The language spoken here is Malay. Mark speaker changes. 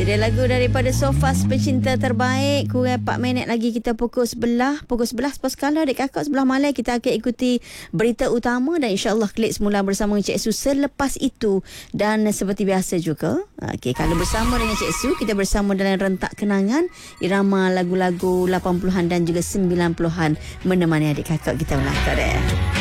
Speaker 1: dia lagu daripada Sofas Pecinta Terbaik. Kurang 4 minit lagi kita pukul 11. Pukul 11 pas kala adik kakak sebelah malam kita akan ikuti berita utama dan insyaAllah klik semula bersama Cik Su selepas itu. Dan seperti biasa juga, okey, kalau bersama dengan Cik Su, kita bersama dalam rentak kenangan irama lagu-lagu 80-an dan juga 90-an menemani adik kakak kita melangkah.